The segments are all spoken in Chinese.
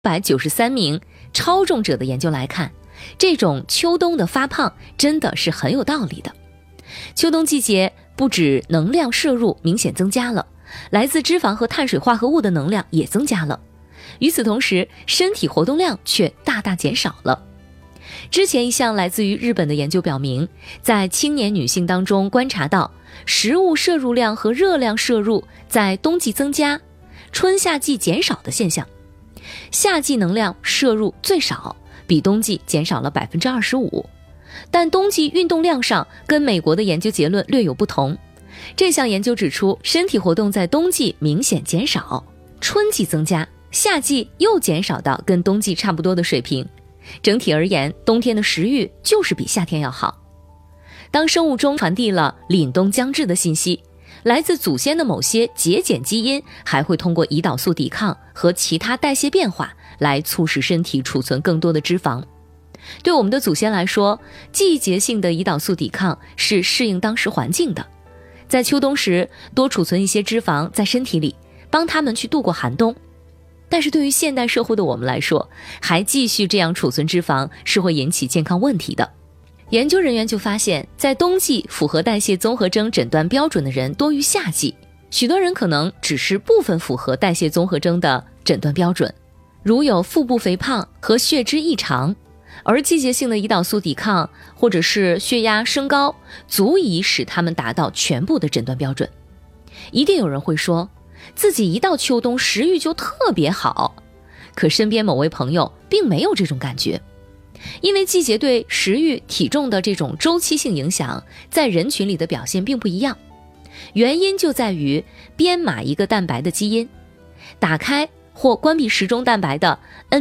193名超重者的研究来看，这种秋冬的发胖真的是很有道理的。秋冬季节不止能量摄入明显增加了，来自脂肪和碳水化合物的能量也增加了，与此同时，身体活动量却大大减少了。之前一项来自于日本的研究表明，在青年女性当中观察到，食物摄入量和热量摄入在冬季增加，春夏季减少的现象。夏季能量摄入最少，比冬季减少了 25%， 但冬季运动量上跟美国的研究结论略有不同。这项研究指出，身体活动在冬季明显减少，春季增加，夏季又减少到跟冬季差不多的水平。整体而言，冬天的食欲就是比夏天要好。当生物钟传递了凛冬将至的信息，来自祖先的某些节俭基因还会通过胰岛素抵抗和其他代谢变化来促使身体储存更多的脂肪。对我们的祖先来说，季节性的胰岛素抵抗是适应当时环境的，在秋冬时多储存一些脂肪在身体里，帮他们去度过寒冬。但是对于现代社会的我们来说，还继续这样储存脂肪是会引起健康问题的。研究人员就发现，在冬季符合代谢综合征诊断标准的人多于夏季，许多人可能只是部分符合代谢综合征的诊断标准，如有腹部肥胖和血脂异常，而季节性的胰岛素抵抗或者是血压升高，足以使他们达到全部的诊断标准。一定有人会说，自己一到秋冬食欲就特别好，可身边某位朋友并没有这种感觉。因为季节对食欲、体重的这种周期性影响，在人群里的表现并不一样。原因就在于编码一个蛋白的基因，打开或关闭时钟蛋白的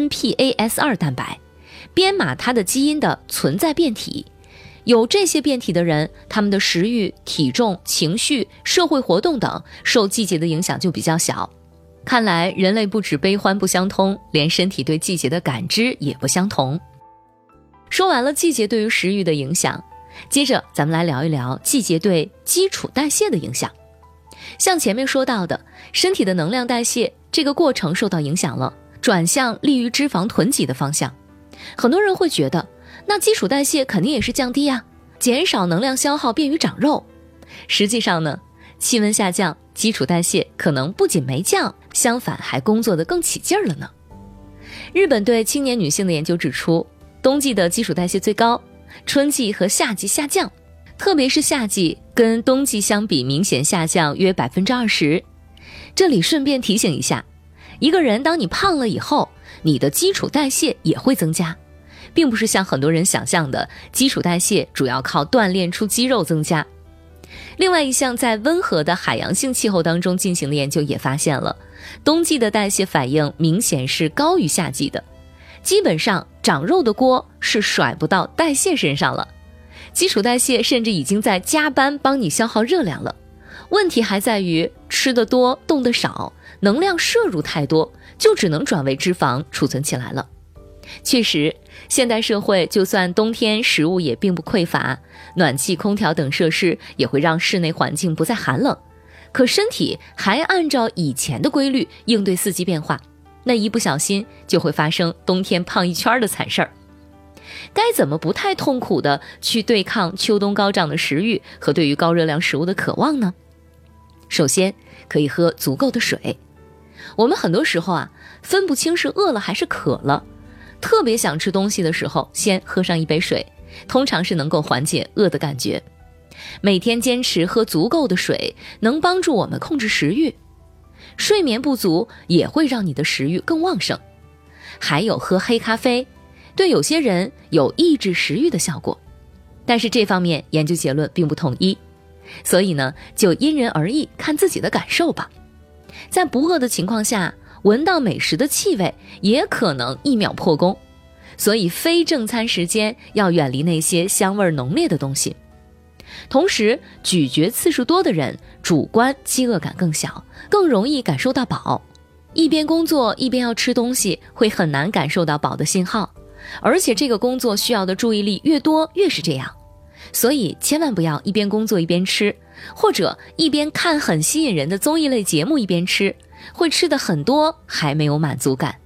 NPAS2 蛋白，编码它的基因的存在变体。有这些变体的人，他们的食欲、体重、情绪、社会活动等受季节的影响就比较小。看来人类不止悲欢不相通，连身体对季节的感知也不相同。说完了季节对于食欲的影响，接着咱们来聊一聊季节对基础代谢的影响。像前面说到的，身体的能量代谢这个过程受到影响了，转向利于脂肪囤积的方向。很多人会觉得，那基础代谢肯定也是降低啊，减少能量消耗便于长肉。实际上呢，气温下降，基础代谢可能不仅没降，相反还工作得更起劲儿了呢。日本对青年女性的研究指出，冬季的基础代谢最高，春季和夏季下降，特别是夏季跟冬季相比明显下降约 20%。 这里顺便提醒一下，一个人当你胖了以后，你的基础代谢也会增加，并不是像很多人想象的，基础代谢主要靠锻炼出肌肉增加。另外一项在温和的海洋性气候当中进行的研究也发现了，冬季的代谢反应明显是高于夏季的，基本上长肉的锅是甩不到代谢身上了，基础代谢甚至已经在加班帮你消耗热量了。问题还在于吃得多动得少，能量摄入太多，就只能转为脂肪储存起来了。确实，现代社会就算冬天食物也并不匮乏，暖气、空调等设施也会让室内环境不再寒冷，可身体还按照以前的规律应对四季变化，那一不小心就会发生冬天胖一圈的惨事儿。该怎么不太痛苦的去对抗秋冬高涨的食欲和对于高热量食物的渴望呢？首先，可以喝足够的水。我们很多时候分不清是饿了还是渴了，特别想吃东西的时候，先喝上一杯水，通常是能够缓解饿的感觉。每天坚持喝足够的水，能帮助我们控制食欲。睡眠不足也会让你的食欲更旺盛。还有喝黑咖啡，对有些人有抑制食欲的效果，但是这方面研究结论并不统一，所以呢，就因人而异，看自己的感受吧。在不饿的情况下，闻到美食的气味也可能一秒破功，所以非正餐时间要远离那些香味浓烈的东西。同时，咀嚼次数多的人主观饥饿感更小，更容易感受到饱。一边工作一边要吃东西，会很难感受到饱的信号，而且这个工作需要的注意力越多越是这样。所以千万不要一边工作一边吃，或者一边看很吸引人的综艺类节目一边吃，会吃的很多还没有满足感。